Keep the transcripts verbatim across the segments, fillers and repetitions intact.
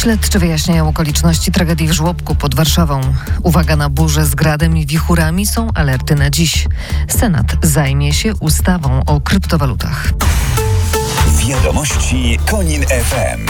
Śledczy wyjaśniają okoliczności tragedii w żłobku pod Warszawą. Uwaga na burze z gradem i wichurami, są alerty na dziś. Senat zajmie się ustawą o kryptowalutach. Wiadomości Konin F M.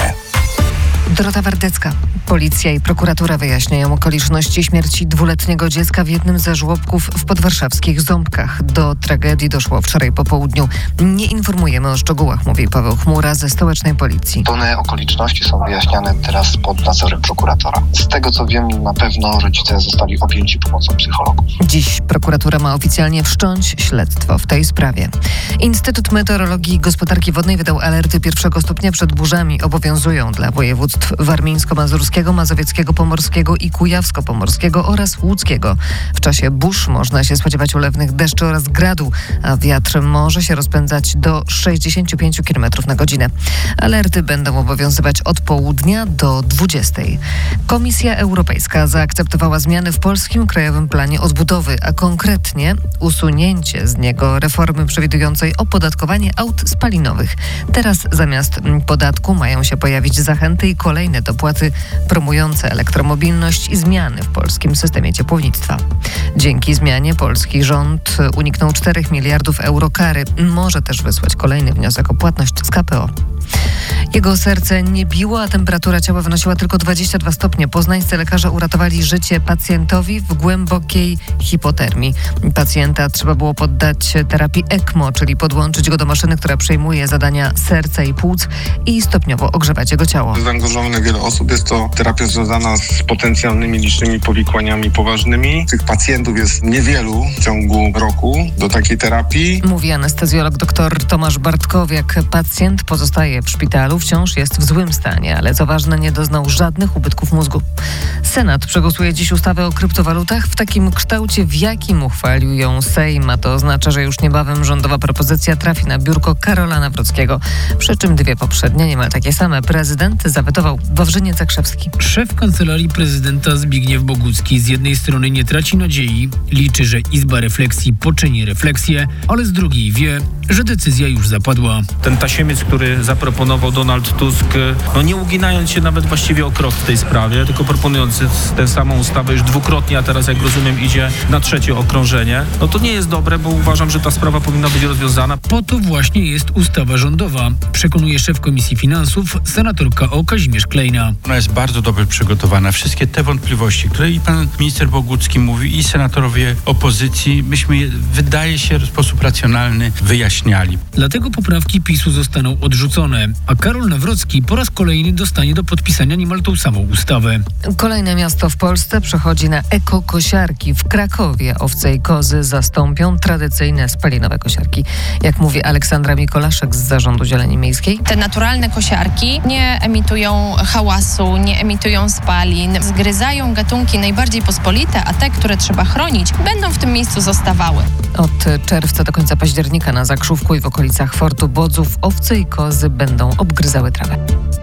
Dorota Wardecka. Policja i prokuratura wyjaśniają okoliczności śmierci dwuletniego dziecka w jednym ze żłobków w podwarszawskich Ząbkach. Do tragedii doszło wczoraj po południu. Nie informujemy o szczegółach, mówi Paweł Chmura ze stołecznej policji. Pełne okoliczności są wyjaśniane teraz pod nadzorem prokuratora. Z tego co wiem, na pewno rodzice zostali objęci pomocą psychologów. Dziś prokuratura ma oficjalnie wszcząć śledztwo w tej sprawie. Instytut Meteorologii i Gospodarki Wodnej wydał alerty pierwszego stopnia przed burzami. Obowiązują dla województw warmińsko-mazurskiego, mazowieckiego, pomorskiego i kujawsko-pomorskiego oraz łódzkiego. W czasie burz można się spodziewać ulewnych deszczy oraz gradu, a wiatr może się rozpędzać do sześćdziesiąt pięć kilometrów na godzinę. Alerty będą obowiązywać od południa do dwudziestej. Komisja Europejska zaakceptowała zmiany w polskim Krajowym Planie Odbudowy, a konkretnie usunięcie z niego reformy przewidującej opodatkowanie aut spalinowych. Teraz zamiast podatku mają się pojawić zachęty i kolejne dopłaty promujące elektromobilność i zmiany w polskim systemie ciepłownictwa. Dzięki zmianie polski rząd uniknął czterech miliardów euro kary. Może też wysłać kolejny wniosek o płatność z K P O. Jego serce nie biło, a temperatura ciała wynosiła tylko dwadzieścia dwa stopnie. Poznańscy lekarze uratowali życie pacjentowi w głębokiej hipotermii. Pacjenta trzeba było poddać terapii E C M O, czyli podłączyć go do maszyny, która przejmuje zadania serca i płuc i stopniowo ogrzewać jego ciało. Zaangażowane wiele osób. Jest to terapia związana z potencjalnymi licznymi powikłaniami poważnymi. Tych pacjentów jest niewielu w ciągu roku do takiej terapii. Mówi anestezjolog dr Tomasz Bartkowiak. Pacjent pozostaje w szpitalu, wciąż jest w złym stanie, ale co ważne, nie doznał żadnych ubytków mózgu. Senat przegłosuje dziś ustawę o kryptowalutach w takim kształcie, w jakim uchwalił ją Sejm, a to oznacza, że już niebawem rządowa propozycja trafi na biurko Karola Nawrockiego. Przy czym dwie poprzednie, niemal takie same, prezydent zawetował. Wawrzyniec Zakrzewski. Szef Kancelarii Prezydenta Zbigniew Bogucki z jednej strony nie traci nadziei, liczy, że Izba Refleksji poczyni refleksję, ale z drugiej wie, że decyzja już zapadła. Ten tasiemiec, który zaproponował Donald Tusk, no nie uginając się nawet właściwie o krok w tej sprawie, tylko proponując tę samą ustawę już dwukrotnie, a teraz, jak rozumiem, idzie na trzecie okrążenie, no to nie jest dobre, bo uważam, że ta sprawa powinna być rozwiązana. Po to właśnie jest ustawa rządowa, przekonuje szef Komisji Finansów, senator K O Kazimierz Klejna. Ona jest bardzo dobrze przygotowana. Wszystkie te wątpliwości, które i pan minister Bogucki mówi, i senatorowie opozycji, myśmy je, wydaje się, w sposób racjonalny wyjaśniali. Dlatego poprawki PiSu zostaną odrzucone, a Karol Nawrocki po raz kolejny dostanie do podpisania niemal tą samą ustawę. Kolejne miasto w Polsce przechodzi na ekokosiarki. W Krakowie owce i kozy zastąpią tradycyjne spalinowe kosiarki. Jak mówi Aleksandra Mikolaszek z Zarządu Zieleni Miejskiej. Te naturalne kosiarki nie emitują hałasu, nie emitują spalin, zgryzają gatunki najbardziej pospolite, a te, które trzeba chronić, będą w tym miejscu zostawały. Od czerwca do końca października na Zakrzówku i w okolicach Fortu Bodzów owce i kozy będą obgryzały trawę.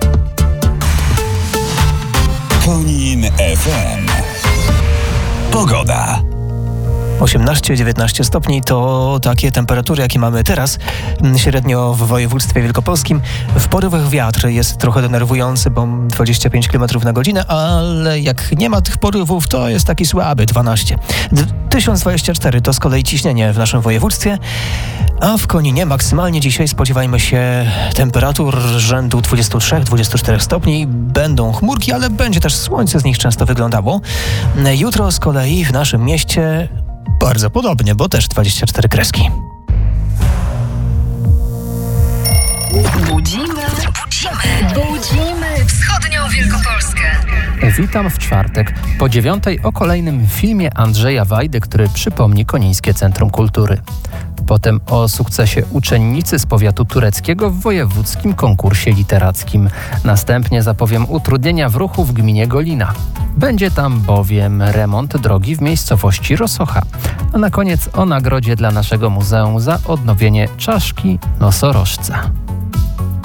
Konin F M. Pogoda. osiemnaście dziewiętnaście stopni to takie temperatury, jakie mamy teraz, średnio w województwie wielkopolskim. W porywach wiatr jest trochę denerwujący, bo dwadzieścia pięć kilometrów na godzinę, ale jak nie ma tych porywów, to jest taki słaby, dwanaście. tysiąc dwadzieścia cztery to z kolei ciśnienie w naszym województwie, a w Koninie maksymalnie dzisiaj spodziewajmy się temperatur rzędu dwadzieścia trzy dwadzieścia cztery stopni. Będą chmurki, ale będzie też słońce z nich często wyglądało. Jutro z kolei w naszym mieście bardzo podobnie, bo też dwadzieścia cztery kreski. Budzimy, budzimy, budzimy wschodnią Wielkopolskę. Witam w czwartek po dziewiątej o kolejnym filmie Andrzeja Wajdy, który przypomni Konińskie Centrum Kultury. Potem o sukcesie uczennicy z powiatu tureckiego w wojewódzkim konkursie literackim. Następnie zapowiem utrudnienia w ruchu w gminie Golina. Będzie tam bowiem remont drogi w miejscowości Rosocha. A na koniec o nagrodzie dla naszego muzeum za odnowienie czaszki nosorożca.